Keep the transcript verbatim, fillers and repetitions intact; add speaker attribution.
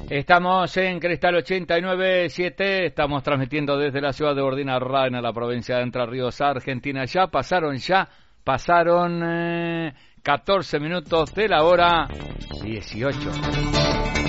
Speaker 1: Estamos en Cristal ochenta y nueve punto siete, estamos transmitiendo desde la ciudad de Ordina Rana, en la provincia de Entre Ríos, Argentina. Ya pasaron, ya pasaron eh, catorce minutos de la hora dieciocho.